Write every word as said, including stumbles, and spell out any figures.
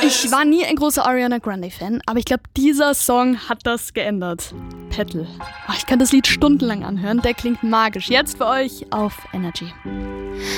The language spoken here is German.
Ich war nie ein großer Ariana Grande-Fan, aber ich glaube, dieser Song hat das geändert. Petal. Oh, ich kann das Lied stundenlang anhören, der klingt magisch. Jetzt für euch auf Energy.